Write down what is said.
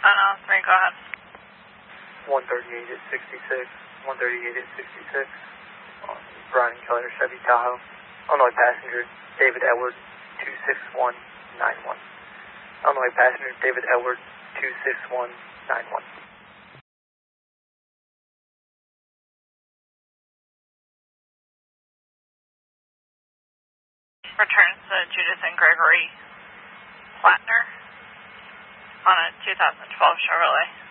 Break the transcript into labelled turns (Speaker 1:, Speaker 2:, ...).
Speaker 1: 903, go ahead.
Speaker 2: 138 at 66, 138 at 66, on Brian Keller, Chevy Tahoe. Illinois passenger, David Edward, 26191. Illinois passenger, David Edward, 26191.
Speaker 1: Returns to Judith and Gregory Plattner on a 2012 Chevrolet.